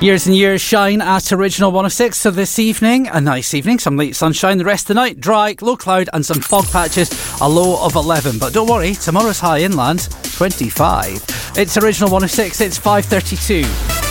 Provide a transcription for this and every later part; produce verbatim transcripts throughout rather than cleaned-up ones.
Years and years shine at Original one oh six. So this evening, a nice evening, some late sunshine. The rest of the night, dry, low cloud and some fog patches, a low of eleven. But don't worry, tomorrow's high inland, twenty-five. It's Original one oh six, it's five thirty-two.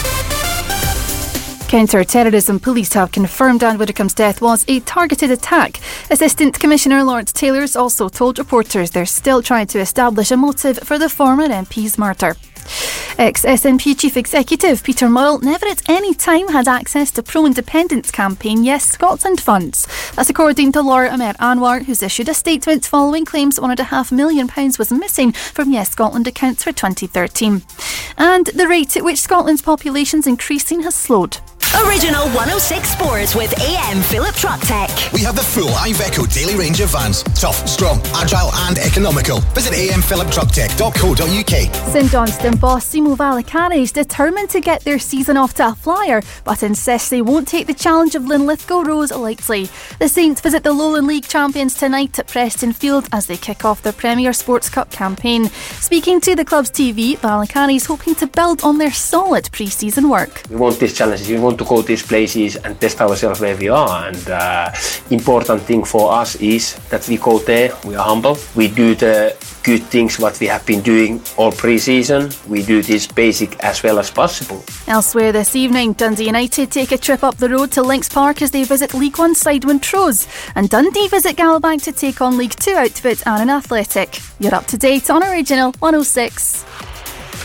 Counter-terrorism police have confirmed Anne Widdecombe's death was a targeted attack. Assistant Commissioner Lawrence Taylors also told reporters they're still trying to establish a motive for the former M P's murder. Ex-S N P Chief Executive Peter Murrell never at any time had access to pro-independence campaign Yes Scotland funds. That's according to Laura Amer Anwar, who's issued a statement following claims one and a half million pounds was missing from Yes Scotland accounts for twenty thirteen. And the rate at which Scotland's population's increasing has slowed. Original one oh six Sports with A M Philip Truck Tech. We have the full Iveco daily range of vans. Tough, strong, agile and economical. Visit a m philip truck tech dot co dot u k. St Johnstone boss Simo Vallecani is determined to get their season off to a flyer, but insists they won't take the challenge of Linlithgow Rose lightly. The Saints visit the Lowland League champions tonight at Preston Field as they kick off their Premier Sports Cup campaign. Speaking to the club's T V, Vallecani is hoping to build on their solid pre-season work. We want these challenges, we want to go to these places and test ourselves where we are, and uh, important thing for us is that we go there, we are humble, we do the good things what we have been doing all pre-season, we do this basic as well as possible. Elsewhere this evening, Dundee United take a trip up the road to Links Park as they visit League One side Montrose, and Dundee visit Gallowbank to take on League Two outfit Annan Athletic. You're up to date on Original one oh six.